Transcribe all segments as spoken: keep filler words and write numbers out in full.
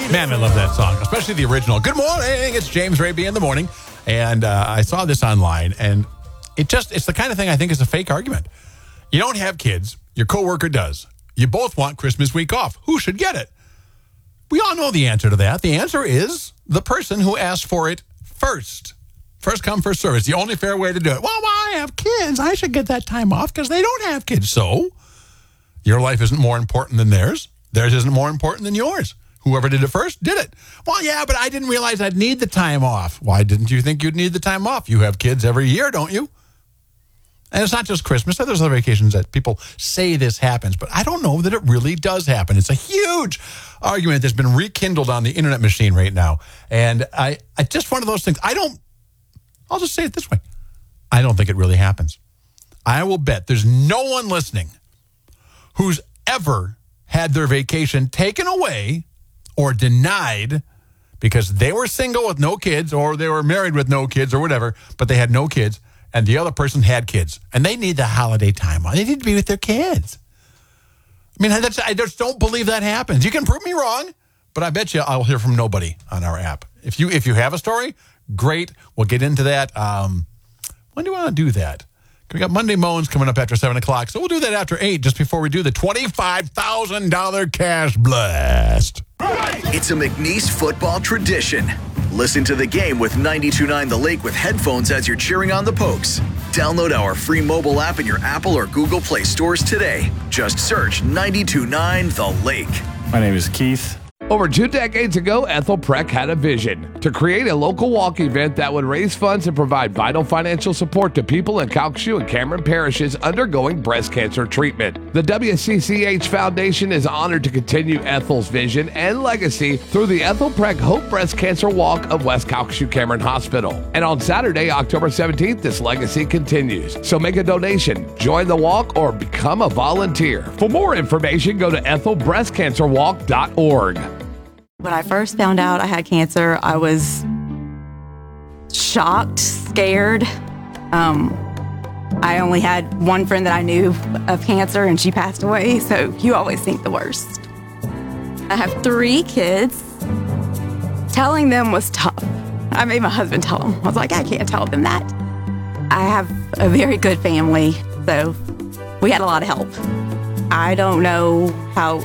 Man, I love that song, especially the original. Good morning, it's James Raby in the morning. And uh, I saw this online, and it just, it's the kind of thing I think is a fake argument. You don't have kids. Your coworker does. You both want Christmas week off. Who should get it? We all know the answer to that. The answer is the person who asked for it first. First come, first serve. It's the only fair way to do it. Well, I have kids. I should get that time off because they don't have kids. So your life isn't more important than theirs. Theirs isn't more important than yours. Whoever did it first did it. Well, yeah, but I didn't realize I'd need the time off. Why didn't you think you'd need the time off? You have kids every year, don't you? And it's not just Christmas. There's other vacations that people say this happens, but I don't know that it really does happen. It's a huge argument that's been rekindled on the internet machine right now. And I, I just one of those things. I don't, I'll just say it this way. I don't think it really happens. I will bet there's no one listening who's ever had their vacation taken away or denied because they were single with no kids or they were married with no kids or whatever, but they had no kids and the other person had kids and they need the holiday time off. They need to be with their kids. I mean, that's, I just don't believe that happens. You can prove me wrong, but I bet you I'll hear from nobody on our app. If you if you have a story, great. We'll get into that. Um, when do you want to do that? We got Monday Moans coming up after seven o'clock, so we'll do that after eight, just before we do the twenty-five thousand dollars cash blast. It's a McNeese football tradition. Listen to the game with ninety-two point nine The Lake with headphones as you're cheering on the Pokes. Download our free mobile app in your Apple or Google Play stores today. Just search ninety-two point nine The Lake. My name is Keith. Over two decades ago, Ethel Preck had a vision to create a local walk event that would raise funds and provide vital financial support to people in Calcasieu and Cameron parishes undergoing breast cancer treatment. The W C C H Foundation is honored to continue Ethel's vision and legacy through the Ethel Preck Hope Breast Cancer Walk of West Calcasieu Cameron Hospital. And on Saturday, October seventeenth, this legacy continues. So make a donation, join the walk, or become a volunteer. For more information, go to ethel breast cancer walk dot org. When I first found out I had cancer, I was shocked, scared. Um, I only had one friend that I knew of cancer, and she passed away, so you always think the worst. I have three kids. Telling them was tough. I made my husband tell them. I was like, I can't tell them that. I have a very good family, so we had a lot of help. I don't know how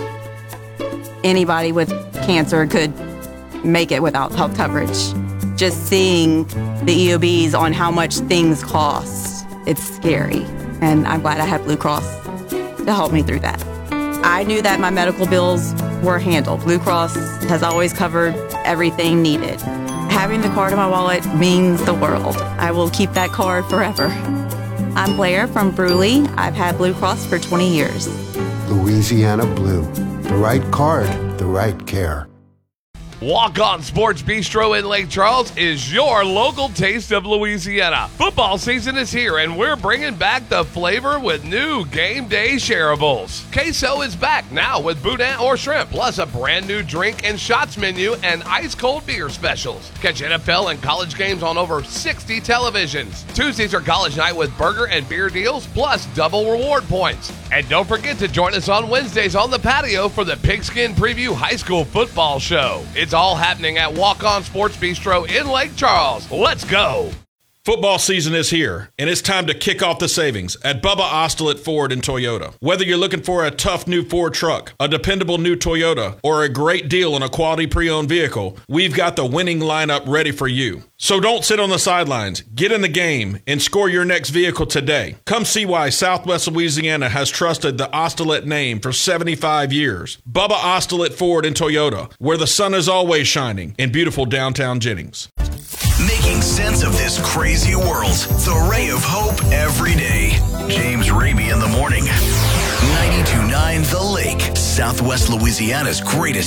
anybody with cancer could make it without health coverage. Just seeing the E O Bs on how much things cost, it's scary. And I'm glad I had Blue Cross to help me through that. I knew that my medical bills were handled. Blue Cross has always covered everything needed. Having the card in my wallet means the world. I will keep that card forever. I'm Blair from Bruley. I've had Blue Cross for twenty years. Louisiana Blue. The right card, the right care. Walk On Sports Bistro in Lake Charles is your local taste of Louisiana. Football season is here, and we're bringing back the flavor with new game day shareables. Queso is back now with boudin or shrimp, plus a brand new drink and shots menu and ice-cold beer specials. Catch N F L and college games on over sixty televisions. Tuesdays are college night with burger and beer deals, plus double reward points. And don't forget to join us on Wednesdays on the patio for the Pigskin Preview High School Football Show. It's all happening at Walk On Sports Bistro in Lake Charles. Let's go. Football season is here, and it's time to kick off the savings at Bubba Ostelet Ford and Toyota. Whether you're looking for a tough new Ford truck, a dependable new Toyota, or a great deal on a quality pre-owned vehicle, we've got the winning lineup ready for you. So don't sit on the sidelines. Get in the game and score your next vehicle today. Come see why Southwest Louisiana has trusted the Ostelet name for seventy-five years. Bubba Ostelet Ford and Toyota, where the sun is always shining in beautiful downtown Jennings. Making sense of this crazy world. The ray of hope every day. James Raby in the morning. ninety-two point nine The Lake, Southwest Louisiana's greatest